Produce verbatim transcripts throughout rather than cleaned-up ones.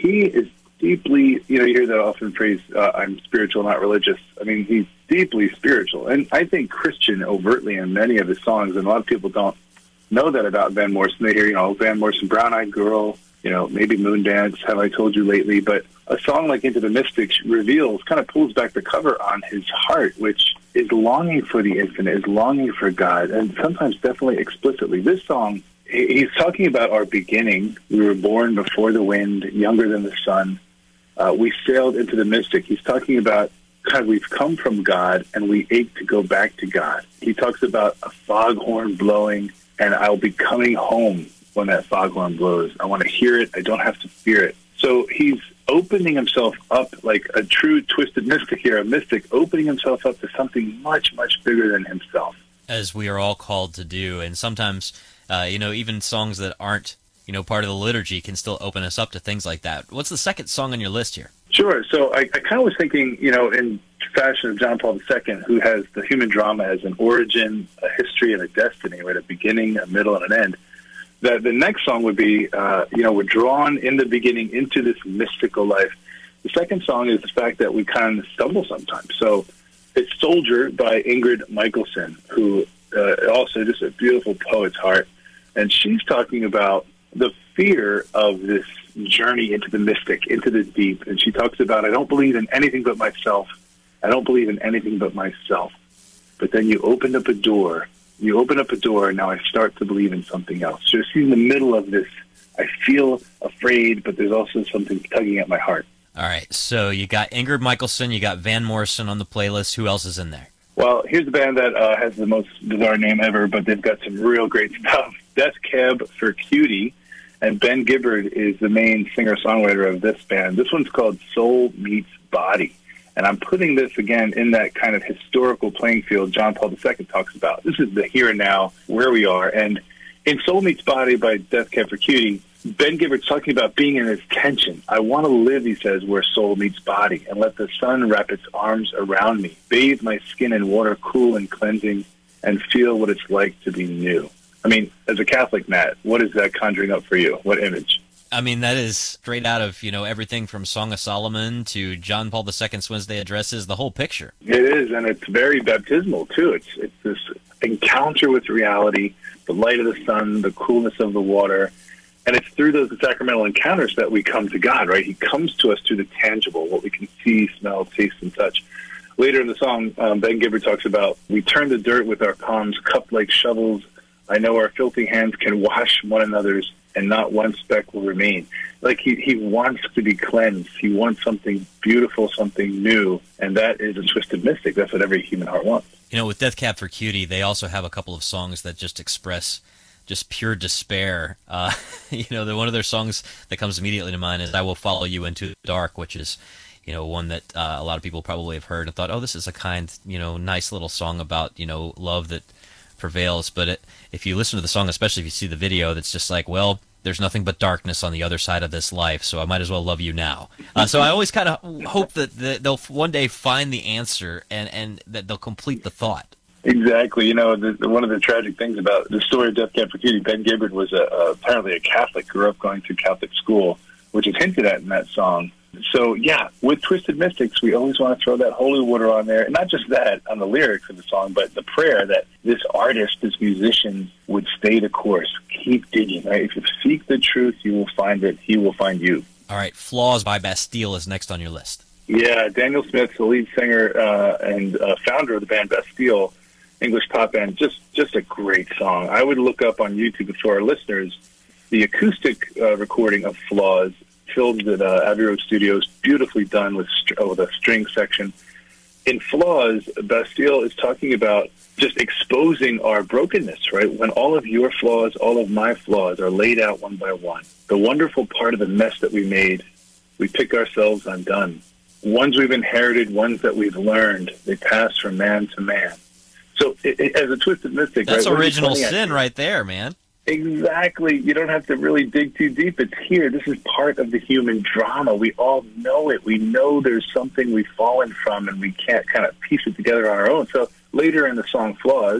he is deeply, you know, you hear that often phrase, uh, I'm spiritual, not religious. I mean, he's deeply spiritual. And I think Christian overtly in many of his songs, and a lot of people don't know that about Van Morrison. They hear, you know, Van Morrison, Brown Eyed Girl, you know, maybe Moondance, Have I Told You Lately? But a song like Into the Mystic reveals, kind of pulls back the cover on his heart, which is longing for the infinite, is longing for God, and sometimes definitely explicitly. This song, he's talking about our beginning. We were born before the wind, younger than the sun. Uh, we sailed into the mystic. He's talking about God, we've come from God, and we ache to go back to God. He talks about a foghorn blowing, and I'll be coming home when that foghorn blows. I want to hear it. I don't have to fear it. So he's opening himself up like a true twisted mystic here, a mystic opening himself up to something much, much bigger than himself. As we are all called to do, and sometimes, uh, you know, even songs that aren't, you know, part of the liturgy can still open us up to things like that. What's the second song on your list here? Sure. So I, I kind of was thinking, you know, in fashion of John Paul the Second, who has the human drama as an origin, a history, and a destiny, right? A beginning, a middle, and an end. That the next song would be, uh, you know, we're drawn in the beginning into this mystical life. The second song is the fact that we kind of stumble sometimes. So it's Soldier by Ingrid Michaelson, who uh, also just a beautiful poet's heart. And she's talking about the fear of this journey into the mystic, into the deep. And she talks about, I don't believe in anything but myself. I don't believe in anything but myself. But then you opened up a door. You open up a door, and now I start to believe in something else. So she's in the middle of this. I feel afraid, but there's also something tugging at my heart. All right, so you got Ingrid Michaelson, you got Van Morrison on the playlist. Who else is in there? Well, here's a band that uh, has the most bizarre name ever, but they've got some real great stuff. Death Cab for Cutie. And Ben Gibbard is the main singer-songwriter of this band. This one's called Soul Meets Body. And I'm putting this, again, in that kind of historical playing field John Paul the Second talks about. This is the here and now, where we are. And in Soul Meets Body by Death Cab for Cutie, Ben Gibbard's talking about being in this tension. I want to live, he says, where soul meets body, and let the sun wrap its arms around me, bathe my skin in water cool and cleansing, and feel what it's like to be new. I mean, as a Catholic, Matt, what is that conjuring up for you? What image? I mean, that is straight out of, you know, everything from Song of Solomon to John Paul the Second's Wednesday addresses, the whole picture. It is, and it's very baptismal, too. It's, it's this encounter with reality, the light of the sun, the coolness of the water, and it's through those sacramental encounters that we come to God, right? He comes to us through the tangible, what we can see, smell, taste, and touch. Later in the song, um, Ben Gibbard talks about, we turn the dirt with our palms, cupped like shovels. I know our filthy hands can wash one another's, and not one speck will remain. Like he, he wants to be cleansed. He wants something beautiful, something new, and that is a twisted mystic. That's what every human heart wants. You know, with Death Cab for Cutie, they also have a couple of songs that just express just pure despair. Uh, you know, the, one of their songs that comes immediately to mind is I Will Follow You Into the Dark, which is, you know, one that uh, a lot of people probably have heard and thought, oh, this is a kind, you know, nice little song about, you know, love that prevails. But it, if you listen to the song, especially if you see the video, that's just like, well, there's nothing but darkness on the other side of this life, so I might as well love you now. Uh, so I always kind of hope that, that they'll one day find the answer and, and that they'll complete the thought. Exactly. You know, the, the, one of the tragic things about the story of Death Cab for Cutie, Ben Gibbard was a, a, apparently a Catholic, grew up going to Catholic school, which is hinted at in that song. So, yeah, with Twisted Mystics, we always want to throw that holy water on there. And not just that on the lyrics of the song, but the prayer that this artist, this musician, would stay the course. Keep digging, right? If you seek the truth, you will find it. He will find you. All right, Flaws by Bastille is next on your list. Yeah, Daniel Smith, the lead singer uh, and uh, founder of the band Bastille, English pop band, just, just a great song. I would look up on YouTube for our listeners the acoustic uh, recording of Flaws, filmed at uh, Abbey Road Studios, beautifully done with, uh, with a string section. In Flaws, Bastille is talking about just exposing our brokenness, right? When all of your flaws, all of my flaws are laid out one by one. The wonderful part of the mess that we made, we pick ourselves undone. Ones we've inherited, ones that we've learned, they pass from man to man. So it, it, as a twisted mystic, that's right, original sin right there, man. Exactly. You don't have to really dig too deep. It's here. This is part of the human drama. We all know it. We know there's something we've fallen from, and we can't kind of piece it together on our own. So later in the song Flaws,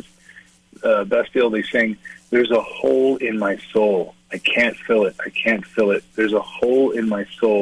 uh, Bastille, they sing, there's a hole in my soul. I can't fill it. I can't fill it. There's a hole in my soul.